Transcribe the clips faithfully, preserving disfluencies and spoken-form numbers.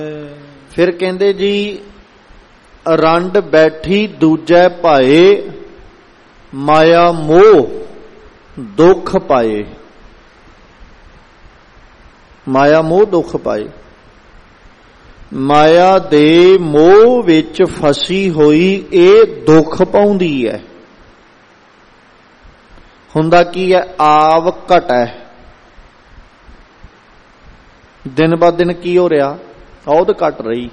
फिर कहते जी रंड बैठी दूजै पाए, माया मोह दुख पाए। माया मोह दुख पाए। माया दे मोह विच फसी होई ये दुख पाउंदी है। हुंदा की है? आव घट है। दिन ब दिन की हो रहा? औध घट रही।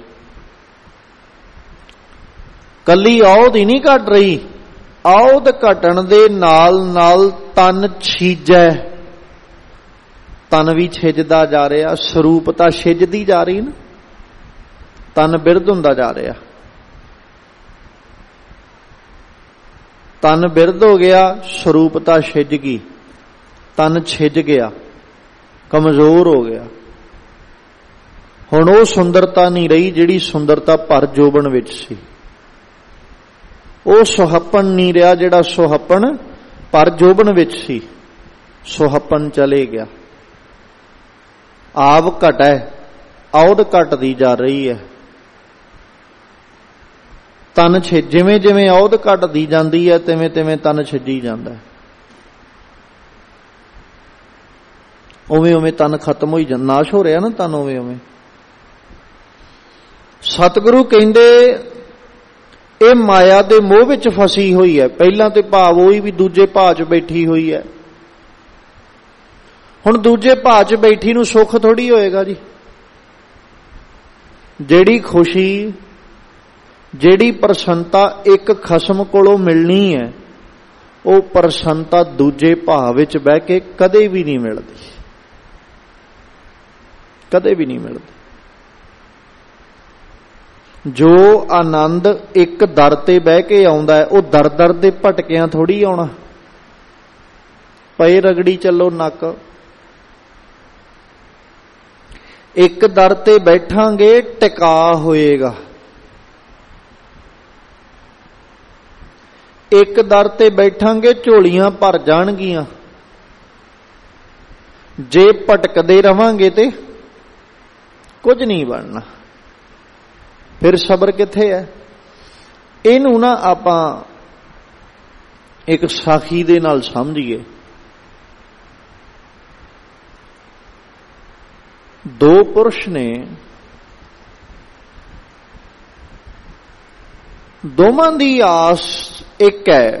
कली औध ही नहीं घट रही, औध घटन दे नाल नाल तन छीजै, तन भी छिजदा जा रहा। स्वरूपता छिजदी जा रही ना, तन बिरध हुंदा जा रहा। तन बिरध हो गया, स्वरूपता छिज गई, तन छिज गया, कमजोर हो गया। हुण वो सुंदरता नहीं रही जिहड़ी सुंदरता भर जोबन विच सी। वो सुहप्पन नहीं रहा जिहड़ा सुहप्पन भर जोबन विच सी। सुहप्पन चले गया। आव घट है, औध घटदी जा रही है। तन छे जिवें जिवें औध घटदी जांदी है तिवें तिवें तन छिजी जांदा है। उवें उवें तन खत्म होई जांदा, नाश हो रहा ना तन उवें उवें। सतगुरु कहंदे ये माया दे मोह विच फसी हुई है। पहला तो भाव होई भी दूजे भाव च बैठी हुई है। हुण दूजे भाव च बैठी नूं सुख थोड़ी होएगा जी। जेड़ी खुशी, जेड़ी प्रसन्नता एक खसम कोलों मिलनी है, वो प्रसन्नता दूजे भाव विच बह के कदे भी नहीं मिलती, कदे भी नहीं मिलती। जो आनंद एक दर ते बह के आउंदा है, वो दर दर दे भटकियां थोड़ी आउणा। पए रगड़ी चलो नक। एक दर ते बैठांगे टिका होएगा। एक दर ते बैठांगे झोलियां भर जाणगियां। जे भटकदे रवांगे ते कुछ नहीं बनना। फिर सबर किथे है? इनू ना आपां एक साखी दे नाल समझिए। दो पुरुष ने, दोवां दी आस एक है।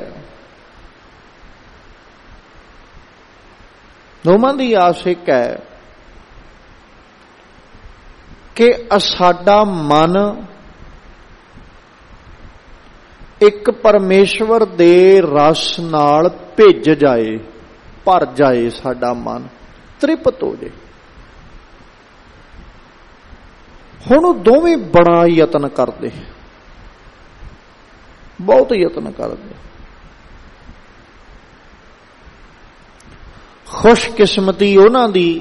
दोवां दी आस एक है कि साडा मन एक परमेश्वर दे रस नाल भिज जाए, भर जाए। साडा मन तृप्त हो जाए। हुण दोवें बड़ा यतन करदे, बहुत यतन करदे। खुशकिस्मती उन्हां दी,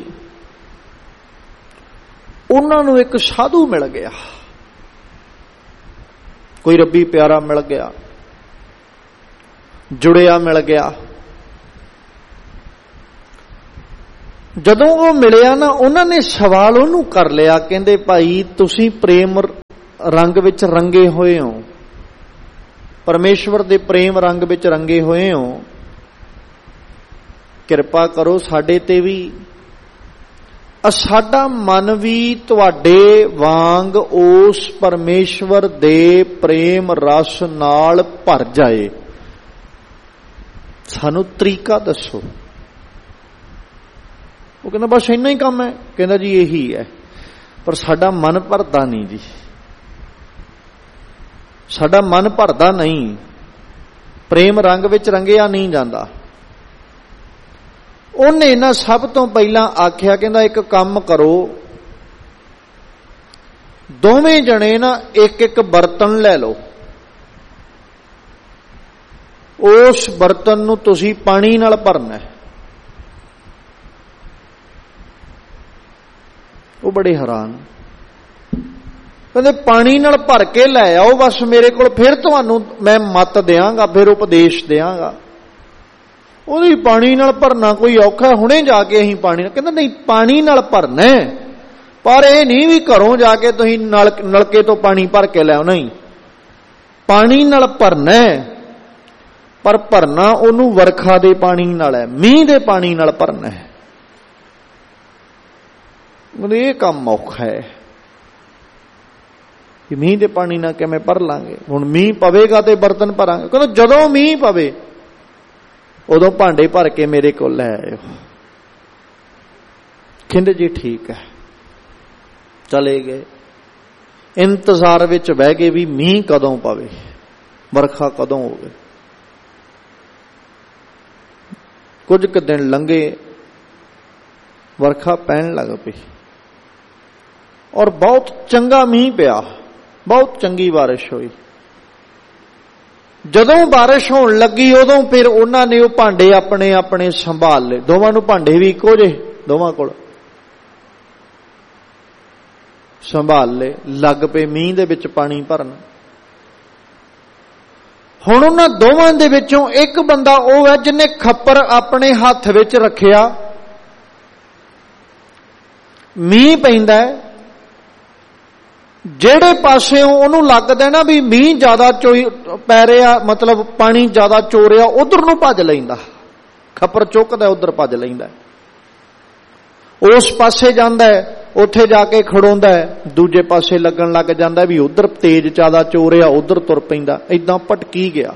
उन्हां नूं एक साधु मिल गया, कोई रब्बी प्यारा मिल गया, जुड़िया मिल गया। जदों वो मिलिया ना, उन्होंने सवाल उन्होंने कर लिया। कहंदे भाई तुसीं प्रेम रंग विच रंगे होए हो, परमेश्वर दे प्रेम रंग विच रंगे होए हो, किरपा करो साडे ते भी, साडा मन भी तुहाडे वांग उस परमेश्वर दे प्रेम रस नाल भर जाए। सानू तरीका दसो। वो कहना बस इन्ना ही काम है। कहना जी यही है, पर साडा मन भरदा नहीं जी, साडा मन भरदा नहीं, प्रेम रंग विच रंगिया नहीं जांदा। उन्हें ना सब तो पहला आख्या, कहंदा एक काम करो, दोवें जने ना एक एक बर्तन ले लो, उस बर्तन नूं तुसीं पानी नाल भरना है। वो बड़े हैरान, कहंदे पानी नाल भर के लै आओ बस मेरे कोल, फिर तुहानूं मैं मत देंगा, फिर उपदेश देंगा। ਉਹਦੀ ਪਾਣੀ ਨਾਲ ਭਰਨਾ ਕੋਈ ਔਖਾ, ਹੁਣੇ ਜਾ ਕੇ ਅਸੀਂ ਪਾਣੀ ਨਾਲ, ਕਹਿੰਦਾ ਨਹੀਂ ਪਾਣੀ ਨਾਲ ਭਰਨਾ, पर यह नहीं भी घरों जाके तुसीं नल नलके तो पानी भर के लियाओ, नहीं, पानी नाल भरना है, पर भरना उन्होंने वर्खा दे पानी नाल है, मींह दे पानी नाल भरना है। ये काम औखा है कि मींह दे पानी ना किवें भर लांगे। हुण मींह पवेगा तो बर्तन भरांगे, कहंदे जदों मींह पवे उदों भांडे भर के मेरे कोल लै आइओ। कहंदे जी ठीक है, चले गए। इंतजार विच बह गए भी मींह कदों पवे, वर्खा कदों होवे। कुछ क दिन लंघे, वर्खा पैण लग पई और बहुत चंगा मींह पिया, बहुत चंगी बारिश हुई। जदों बारिश होण लगी उदों फिर उन्होंने वो भांडे अपने अपने संभाल ले। दोवां नूं भांडे भी इक्को जे, दोवां कोल संभाल ले, लग पे मींह दे विच पानी भरन। हुण उन्हां दोवां दे विचों एक बंदा वो है जिन्हें खप्पर अपने हत्थ विच रखिया, मींह पैंदा है, जेड़े पासे उन्होंने लगदा है ना भी मींह ज्यादा चोई पै रहा, मतलब पानी ज्यादा चो रहा, उधर नूं भज लैंदा, खप्पर चुकदा उधर भज लैंदा, उस पासे जांदा है, उत्थे जाके खड़ोंदा है, दूजे पासे लगन लग जांदा भी उधर तेज ज्यादा चो रहा, उधर तुर पैंदा, इदां भटकी गया।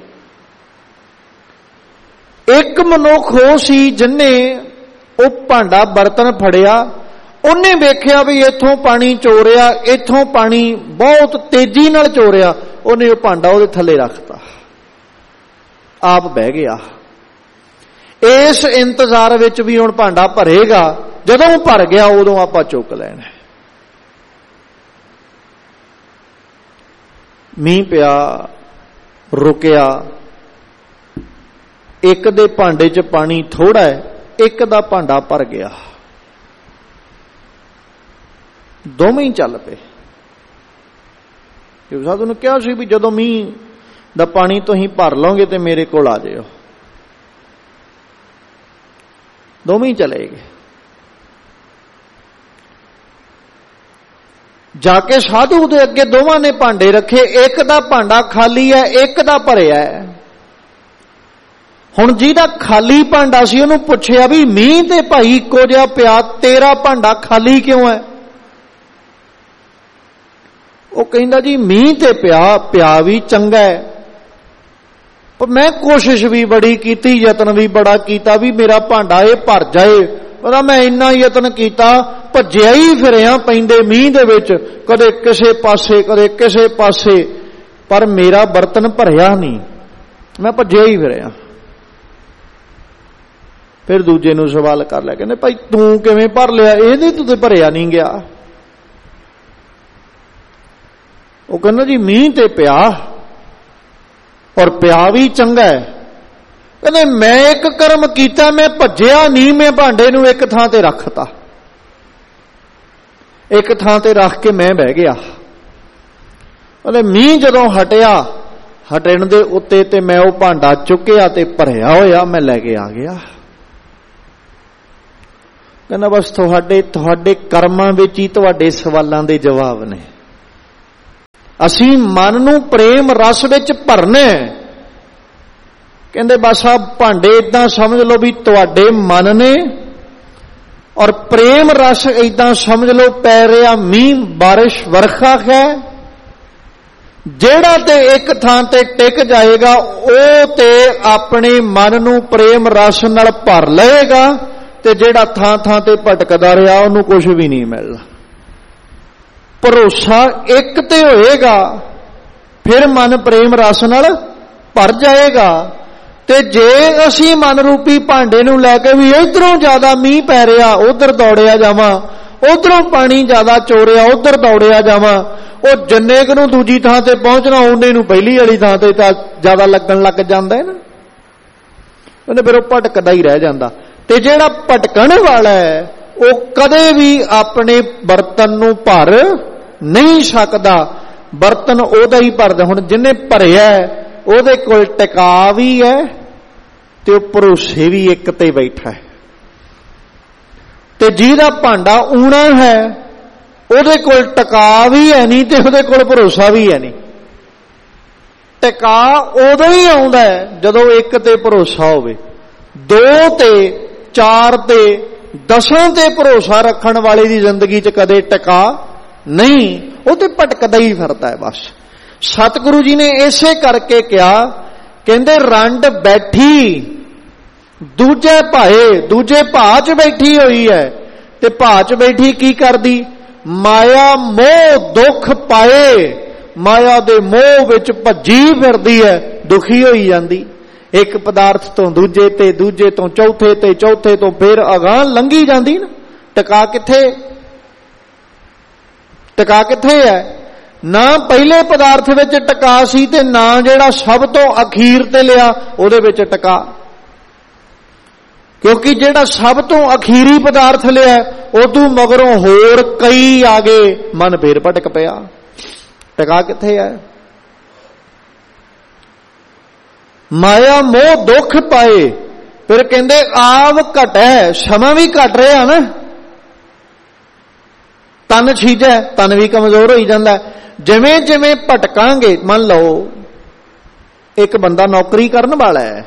एक मनुख हो सी जिन्ने वो भांडा बर्तन फड़िया, उन्हें वेख्या भी इथों पानी चो रहा, इथों पानी बहुत तेजी नाल चो रहा, उन्हें वो भांडा उहदे थल्ले रखता, आप बह गया। इस इंतजार विच भी हुण भांडा भरेगा, जदों भर गया उदों आपां चुक लैणा। मींह पिया, रुकिया, एक दे भांडे च पानी थोड़ा है, एक दा भांडा भर गया, दोवें ही चल पे। साधु ने कहा सी भी जदों मींह दा पानी तुसीं भर लोगे तो मेरे कोल आ जाओ, दोवें ही चले गए। जाके साधु दे अगे दोवां ने भांडे रखे, एक दा भांडा खाली है, एक दा भरिया है। हुण जिहदा खाली भांडा सी उहनूं पुछया भी मींह ते भाई इक्को जिहा पिया, तेरा भांडा खाली क्यों है? वो कहंदा जी मींह ते पिया, पिया भी चंगा है, पर मैं कोशिश भी बड़ी कीती, यतन भी बड़ा कीता भी मेरा भांडा ये भर जाए, पता मैं इन्ना यतन कीता, भज्जिया ही फिरिया पैंदे मींह दे विच, कदे किसे पासे कदे किसे पासे, पर मेरा बर्तन भरिया नहीं, मैं भज्जिया ही फिरिया। फिर दूजे नूं सवाल कर लिया, कहंदे भाई तू किवें भर लिया, इहदे तों ते भरिया नहीं गया। वो कहना जी मींह ते पिया और पिया भी चंगा है, कहते मैं एक कर्म किया, मैं भज्जिया नहीं, मैं भांडे नूं एक थां ते रखता, एक थां ते रख के मैं बह गया। कहते मींह जदों हटिया, हटण दे उत्ते ते मैं वो भांडा चुकिया ते भरिया होया मैं लैके आ गया। कहना बस तुहाडे तुहाडे कर्मां विच ही तुहाडे सवालां दे जवाब ने। असीं मन नूं प्रेम रस विच भरना, कहंदे बस आ भांडे इदां समझ लो भी तुहाडे मन ने, और प्रेम रस इदां समझ लो पै रहा मींह बारिश वर्खा है, जेड़ा ते एक थां ते टिक जाएगा ओ ते अपने मन नूं प्रेम रस नाल भर लएगा, ते जेड़ा थां थां ते भटकदा रहा उहनूं कुछ भी नहीं मिलना। भरोसा एक ते होएगा, फिर मन प्रेम रस नाल भर जाएगा। ते जे असी मन रूपी भांडे नूं लैके भी इधरों ज्यादा मींह पै रहा उधर दौड़िया जावां, उधरों पानी ज्यादा चोरिया उधर दौड़िया जावां, वो जन्ने नूं दूजी थां ते पहुंचना उन्ने नूं पहली वाली थां ते तां ज्यादा लगन लग जांदा है ना, उन्हें फिर वो भटकदा ही रह जांदा। ते जिहड़ा भटकण वाला है वो कदे भी अपने बर्तन नूं भर नहीं सकदा, बर्तन ओदा ही भरदा। हुण जिन्ने भरिया ओदे कोल टिका भी है ते भरोसे भी एक ते बैठा है, ते जिहदा भांडा ऊना है ਉਹਦੇ ਕੋਲ ਟਿਕਾ ਵੀ ਹੈ ਨਹੀਂ ਤੇ ਉਹਦੇ ਕੋਲ ਭਰੋਸਾ ਵੀ ਹੈ ਨਹੀਂ। ਟਿਕਾ ਉਦੋਂ ਹੀ ਆਉਂਦਾ ਹੈ ਜਦੋਂ ਇੱਕ ਤੇ ਭਰੋਸਾ ਹੋਵੇ। ਦੋ ਤੇ, ਚਾਰ ਤੇ, ਦਸਾਂ ਤੇ ਭਰੋਸਾ ਰੱਖਣ ਵਾਲੇ ਦੀ ਜ਼ਿੰਦਗੀ 'ਚ ਕਦੇ ਟਿਕਾ ਨਹੀਂ, ਉਹ ਤੇ ਭਟਕਦਾ ਹੀ ਫਿਰਦਾ ਹੈ ਬਸ। ਸਤਿਗੁਰੂ ਜੀ ਨੇ ਇਸੇ ਕਰਕੇ ਕਿਹਾ, ਕਹਿੰਦੇ ਰੰਡ ਬੈਠੀ ਦੂਜੇ ਭਾਏ, ਦੂਜੇ ਭਾਅ 'ਚ ਬੈਠੀ ਹੋਈ ਹੈ ਤੇ ਭਾਅ 'ਚ ਬੈਠੀ ਕੀ ਕਰਦੀ? ਮਾਇਆ ਮੋਹ ਦੁੱਖ ਪਾਏ, ਮਾਇਆ ਦੇ ਮੋਹ ਵਿੱਚ ਭੱਜੀ ਫਿਰਦੀ ਹੈ, ਦੁਖੀ ਹੋਈ ਜਾਂਦੀ। ਇੱਕ ਪਦਾਰਥ ਤੋਂ ਦੂਜੇ ਤੇ, ਦੂਜੇ ਤੋਂ ਚੌਥੇ ਤੇ, ਚੌਥੇ ਤੋਂ ਫਿਰ ਅਗਾਂਹ ਲੰਘੀ ਜਾਂਦੀ ਨਾ। ਟਿਕਾ ਕਿੱਥੇ? ਟਿਕਾ ਕਿੱਥੇ ਹੈ? ਨਾ ਪਹਿਲੇ ਪਦਾਰਥ ਵਿੱਚ ਟਿਕਾ ਸੀ ਤੇ ਨਾ ਜਿਹੜਾ ਸਭ ਤੋਂ ਅਖੀਰ ਤੇ ਲਿਆ ਉਹਦੇ ਵਿੱਚ ਟਿਕਾ। ਕਿਉਂਕਿ ਜਿਹੜਾ ਸਭ ਤੋਂ ਅਖੀਰੀ ਪਦਾਰਥ ਲਿਆ ਉਦੋਂ ਮਗਰੋਂ ਹੋਰ ਕਈ ਆ ਗਏ, ਮਨ ਫੇਰ ਭਟਕ ਪਿਆ। ਟਿਕਾ ਕਿੱਥੇ ਹੈ? ਮਾਇਆ ਮੋਹ ਦੁੱਖ ਪਾਏ। ਫਿਰ ਕਹਿੰਦੇ ਆਵ ਘਟੈ, ਸਮਾਂ ਵੀ ਘਟ ਰਿਹਾ ਨਾ। ਤਨ ਛੀਜੈ, ਤਨ ਵੀ ਕਮਜ਼ੋਰ ਹੋਈ ਜਾਂਦਾ। ਜਿਵੇਂ ਜਿਵੇਂ ਭਟਕਾਂਗੇ, ਮੰਨ ਲਓ ਇੱਕ ਬੰਦਾ ਨੌਕਰੀ ਕਰਨ ਵਾਲਾ ਹੈ,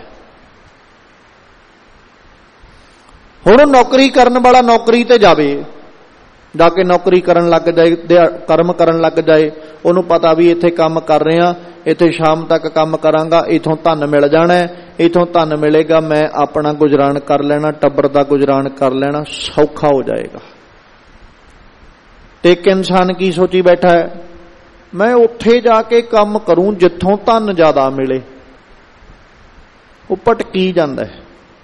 ਹੁਣ ਨੌਕਰੀ ਕਰਨ ਵਾਲਾ ਨੌਕਰੀ ਤੇ ਜਾਵੇ, ਜਾ ਕੇ ਨੌਕਰੀ ਕਰਨ ਲੱਗ ਜਾਏ, ਕਰਮ ਕਰਨ ਲੱਗ ਜਾਏ। ਉਹਨੂੰ ਪਤਾ ਵੀ ਇੱਥੇ ਕੰਮ ਕਰ ਰਿਹਾ, ਇੱਥੇ ਸ਼ਾਮ ਤੱਕ ਕੰਮ ਕਰਾਂਗਾ, ਇਥੋਂ ਧਨ ਮਿਲ ਜਾਣਾ, ਇਥੋਂ ਧਨ ਮਿਲੇਗਾ, ਮੈਂ ਆਪਣਾ ਗੁਜ਼ਰਾਨ ਕਰ ਲੈਣਾ, ਟੱਬਰ ਦਾ ਗੁਜ਼ਰਾਨ ਕਰ ਲੈਣਾ, ਸੌਖਾ ਹੋ ਜਾਏਗਾ। ਤੇ ਇੱਕ ਇਨਸਾਨ ਕੀ ਸੋਚੀ ਬੈਠਾ ਹੈ? ਮੈਂ ਉੱਥੇ ਜਾ ਕੇ ਕੰਮ ਕਰੂੰ ਜਿੱਥੋਂ ਧਨ ਜ਼ਿਆਦਾ ਮਿਲੇ। ਉਹ ਭਟਕੀ ਜਾਂਦਾ ਹੈ।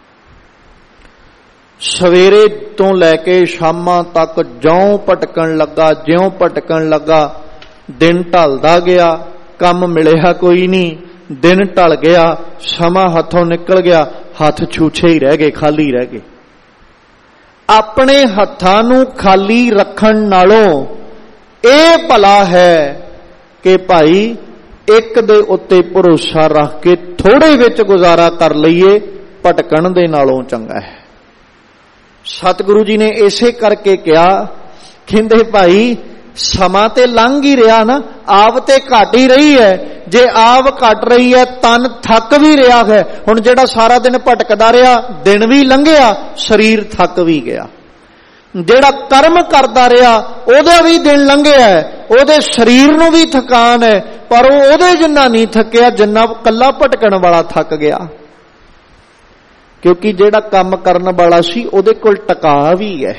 ਸਵੇਰੇ ਤੋਂ ਲੈ ਕੇ ਸ਼ਾਮਾਂ ਤੱਕ ਜਿਉਂ ਭਟਕਣ ਲੱਗਾ, ਜਿਉਂ ਭਟਕਣ ਲੱਗਾ, ਦਿਨ ਢਲਦਾ ਗਿਆ, ਕੰਮ ਮਿਲਿਆ ਕੋਈ ਨਹੀਂ। ਦਿਨ ਢਲ ਗਿਆ, ਸਮਾਂ ਹੱਥੋਂ ਨਿਕਲ ਗਿਆ, ਹੱਥ ਛੂਛੇ ਹੀ ਰਹਿ ਗਏ, ਖਾਲੀ ਰਹਿ ਗਏ। ਆਪਣੇ ਹੱਥਾਂ ਨੂੰ ਖਾਲੀ ਰੱਖਣ ਨਾਲੋਂ ਇਹ ਭਲਾ ਹੈ ਕਿ ਭਾਈ ਇੱਕ ਦੇ ਉੱਤੇ ਭਰੋਸਾ ਰੱਖ ਕੇ ਥੋੜੇ ਵਿੱਚ ਗੁਜ਼ਾਰਾ ਕਰ ਲਈਏ, ਭਟਕਣ ਦੇ ਨਾਲੋਂ ਚੰਗਾ ਹੈ। ਸਤਿਗੁਰੂ ਜੀ ਨੇ ਇਸੇ ਕਰਕੇ ਕਿਹਾ, ਕਹਿੰਦੇ ਭਾਈ ਸਮਾਂ ਤੇ ਲੰਘ ਹੀ ਰਿਹਾ ਨਾ, ਆਪ ਤੇ ਘਟ ਹੀ ਰਹੀ ਹੈ। ਜੇ ਆਪ ਘਟ ਰਹੀ ਹੈ, ਤਨ ਥੱਕ ਵੀ ਰਿਹਾ ਹੈ। ਹੁਣ ਜਿਹੜਾ ਸਾਰਾ ਦਿਨ ਭਟਕਦਾ ਰਿਹਾ, ਦਿਨ ਵੀ ਲੰਘਿਆ, ਸਰੀਰ ਥੱਕ ਵੀ ਗਿਆ। ਜਿਹੜਾ ਕਰਮ ਕਰਦਾ ਰਿਹਾ, ਉਹਦਾ ਵੀ ਦਿਨ ਲੰਘਿਆ, ਉਹਦੇ ਸਰੀਰ ਨੂੰ ਵੀ ਥਕਾਨ ਹੈ, ਪਰ ਉਹ ਉਹਦੇ ਜਿੰਨਾ ਨਹੀਂ ਥੱਕਿਆ ਜਿੰਨਾ ਕੱਲਾ ਭਟਕਣ ਵਾਲਾ ਥੱਕ ਗਿਆ। ਕਿਉਂਕਿ ਜਿਹੜਾ ਕੰਮ ਕਰਨ ਵਾਲਾ ਸੀ ਉਹਦੇ ਕੋਲ ਟਿਕਾ ਵੀ ਹੈ,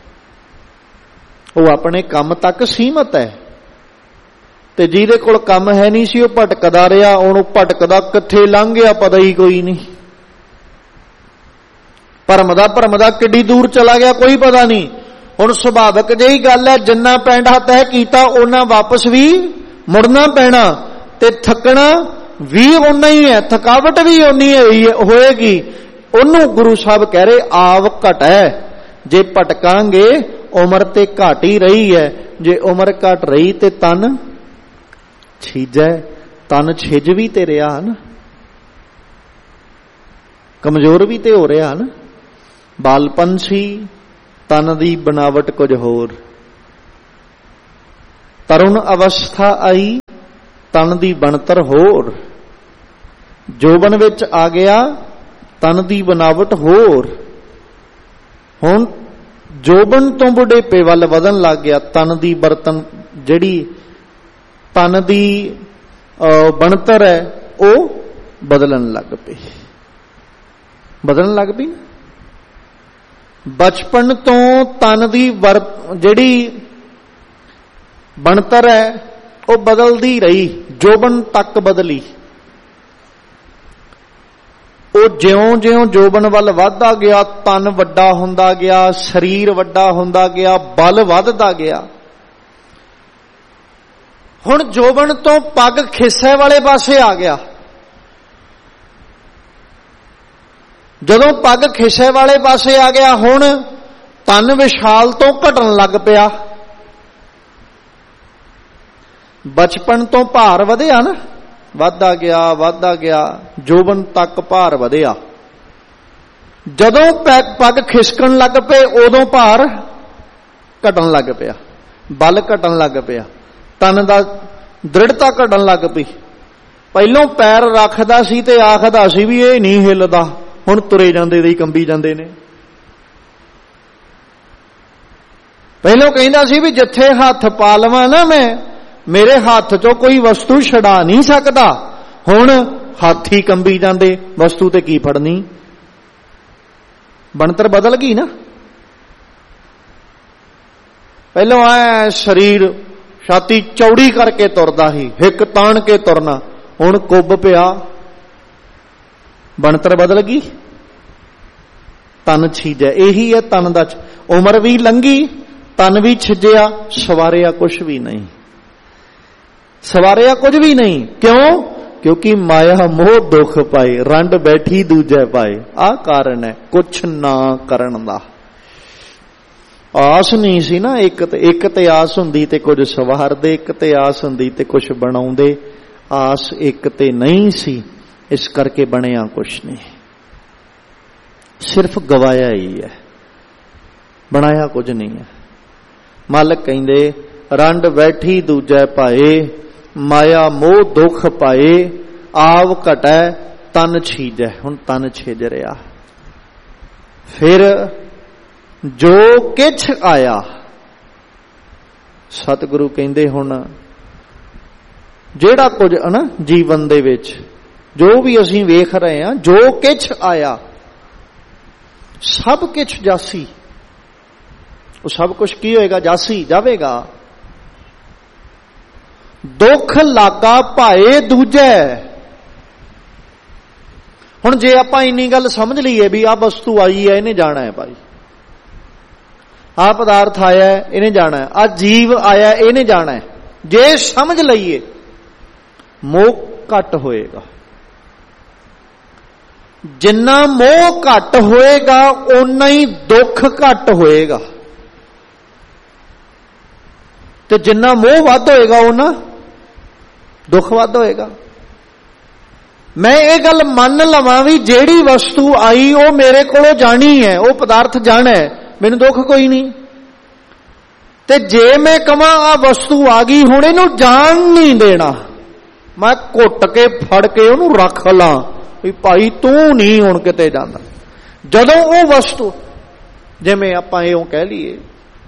ਉਹ ਆਪਣੇ ਕੰਮ ਤੱਕ ਸੀਮਤ ਹੈ। ਤੇ ਜਿਹਦੇ ਕੋਲ ਕੰਮ ਹੈ ਨਹੀਂ ਸੀ, ਉਹ ਭਟਕਦਾ ਰਿਹਾ। ਉਹਨੂੰ ਭਟਕਦਾ ਕਿੱਥੇ ਲੰਘ ਗਿਆ ਪਤਾ ਹੀ ਕੋਈ ਨਹੀਂ। ਭਰਮਦਾ ਭਰਮਦਾ ਕਿੱਡੀ ਦੂਰ ਚਲਾ ਗਿਆ ਕੋਈ ਪਤਾ ਨਹੀਂ। ਹੁਣ ਸੁਭਾਵਿਕ ਜਿਹੀ ਗੱਲ ਹੈ, ਜਿੰਨਾ ਪੈਂਡਾ ਤੈਅ ਕੀਤਾ ਉਹਨਾਂ ਵਾਪਸ ਵੀ ਮੁੜਨਾ ਪੈਣਾ ਤੇ ਥੱਕਣਾ ਵੀ ਓਨਾ ਹੀ ਹੈ, ਥਕਾਵਟ ਵੀ ਓਨੀ ਹੋਏਗੀ। ਉਹਨੂੰ ਗੁਰੂ ਸਾਹਿਬ ਕਹਿ ਰਹੇ ਆਵ ਘਟੈ। ਜੇ ਭਟਕਾਂਗੇ ਉਮਰ ਤੇ ਘਟ ਹੀ ਰਹੀ ਹੈ, ਜੇ ਉਮਰ ਘਟ ਰਹੀ ਤੇ ਤਨ ਛੀਜੈ। ਤਨ ਛਿਜ ਵੀ ਤੇ ਰਿਹਾ ਨਾ, ਕਮਜ਼ੋਰ ਵੀ ਤੇ ਹੋ ਰਿਹਾ ਨਾ। ਬਾਲਪਨ ਸੀ, ਤਨ ਦੀ ਬਣਾਵਟ ਕੁਝ ਹੋਰ। ਤਰੁਣ ਅਵਸਥਾ ਆਈ, ਤਨ ਦੀ ਬਣਤਰ ਹੋਰ। ਜੋਬਨ ਵਿੱਚ ਆ ਗਿਆ, ਤਨ ਦੀ ਬਣਾਵਟ ਹੋਰ। ਹੁਣ ਜੋਬਨ ਤੋਂ ਬੁਢੇਪੇ ਵੱਲ ਵਧਣ ਲੱਗ ਗਿਆ, ਤਨ ਦੀ ਬਰਤਨ ਜਿਹੜੀ ਤਨ ਦੀ ਬਣਤਰ ਹੈ ਉਹ ਬਦਲਣ ਲੱਗ ਪਈ, ਬਦਲਣ ਲੱਗ ਪਈ। ਬਚਪਨ ਤੋਂ ਤਨ ਦੀ ਜਿਹੜੀ ਬਣਤਰ ਹੈ ਉਹ ਬਦਲਦੀ ਰਹੀ, ਜੋਬਨ ਤੱਕ ਬਦਲੀ। ਉਹ ਜਿਉਂ ਜਿਉਂ ਜੋਬਨ ਵੱਲ ਵੱਧਦਾ ਗਿਆ, ਤਨ ਵੱਡਾ ਹੁੰਦਾ ਗਿਆ, ਸਰੀਰ ਵੱਡਾ ਹੁੰਦਾ ਗਿਆ, ਬਲ ਵੱਧਦਾ ਗਿਆ। ਹੁਣ ਜੋਬਨ ਤੋਂ ਪੱਗ ਖਿੱਸੇ ਵਾਲੇ ਪਾਸੇ ਆ ਗਿਆ। ਜਦੋਂ ਪੱਗ ਖਿੱਸੇ ਵਾਲੇ ਪਾਸੇ ਆ ਗਿਆ, ਹੁਣ ਤਨ ਵਿਸ਼ਾਲ ਤੋਂ ਘਟਣ ਲੱਗ ਪਿਆ। ਬਚਪਨ ਤੋਂ ਭਾਰ ਵਧਿਆ ਨਾ, ਵੱਧਦਾ ਗਿਆ ਵੱਧਦਾ ਗਿਆ, ਜੋਬਨ ਤੱਕ ਭਾਰ ਵਧਿਆ। ਜਦੋਂ ਪੱਗ ਖਿਸਕਣ ਲੱਗ ਪਏ ਉਦੋਂ ਭਾਰ ਘਟਣ ਲੱਗ ਪਿਆ। बल घटन लग पिया, तन दा दृढ़ता घटन लग पई। पहलों पैर रखदा सी ते आखदा सी भी ये नहीं हिलदा, हुण तुरे जांदे दे कंबी जांदे ने। पहलों कहंदा सी भी जिथे हथ पा लवां ना मैं, मेरे हाथ चों कोई वस्तु छड़ा नहीं सकदा। हुण हाथ ही कंबी जांदे, वस्तु ते की फड़नी। बनतर बदल गई ना। पहलों आया शरीर छाती चौड़ी करके तुरदा ही, हिक ताण के तुरना, हुण कुब पिया, बनतर बदल गई। तन छीजै, यही है तन दा। उम्र भी लंघी, तन भी छिजया, सवारिया कुछ भी नहीं, सवारिया कुछ भी नहीं। क्यों? क्योंकि माया मोह दुख पाए, रंड बैठी दूजे पाए। आ कारण है कुछ ना करन दा। आस नहीं सी ना, एक ते एक ते आस हुंदी ते कुछ सवारदे, एक ते आस हुंदी ते कुछ बनाउंदे। आस एक ते नहीं सी, इस करके बनिया कुछ नहीं, सिर्फ गवाया ही है, बनाया कुछ नहीं है। मालक कहंदे रंड बैठी दूजे पाए, माया मोह दुख पाए, आव घटै तन छीजै। हुण तन छिज रहा। फिर जो किछ आया, सतगुरु कहंदे हुण जेड़ा कुछ है ना जीवन दे विच, जो भी असीं वेख रहे हैं, जो किछ आया सब किछ जासी। वो सब कुछ की होएगा? जासी, जावेगा। दुख लागा भाए दूजे। हुण जे आपां इन्नी गल समझ लईए भी आ वस्तु आई है, इन्हें जाना है भाई, आ पदार्थ आया है, इन्हें जाना है, आ जीव आया है, इन्हें जाना है, जे समझ लईए मोह घट होएगा। जिन्ना मोह घट होएगा उन्ना ही दुख घट होएगा, ते जिन्ना मोह वध होएगा उन्ना दुख वध होएगा। मैं ये गल मान लवां भी जेड़ी वस्तु आई वो मेरे कोलों जानी है, वो पदार्थ जाना है, मैनूं दुख कोई नहीं। ते जे मैं कहां आ वस्तु आ गई हुण इहनूं जान नहीं देना, मैं घुट के फड़ के उहनूं रख ला भी भाई तू नहीं हुण किते जांदा। जदों वो वस्तु जिवें आपां इहों कह लईए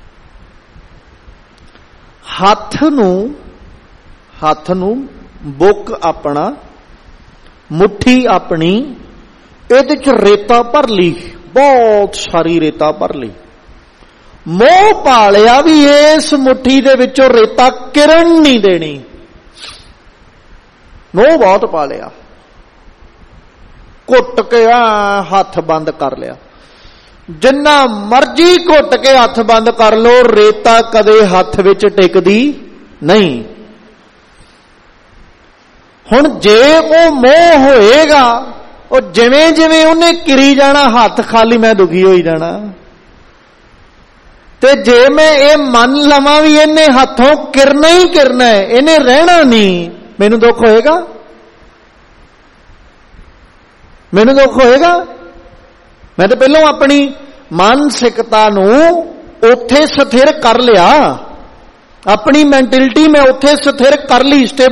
हथ नूं हथ नूं बुक अपना मुट्ठी अपनी इहदे च रेता भर ली, बहुत सारी रेता भर ली, मोह पालिया भी इस मुट्ठी दे विचों रेता किरण नहीं देनी, मोह बहुत पालिया। घुट के आ हथ बंद कर लिया, जिन्ना मर्जी घुट के हथ बंद कर लो, रेता कदे हथ विच टिकदी नहीं। हुण जे वो मोह होएगा, वो जिवें जिवें उन्हें किरी जाना हाथ खाली मैं दुखी होई जाना। ते जे मैं ये मन लवां भी इन्हें हाथों किरना ही किरना है, इन्हें रहना नहीं, मैनूं दुख होएगा? मैनूं दुख होएगा? मैं तो पहलों अपनी मानसिकता नूं उत्थे स्थिर कर लिया, अपनी मैंटलिटी मैं उत्थे स्थिर कर ली,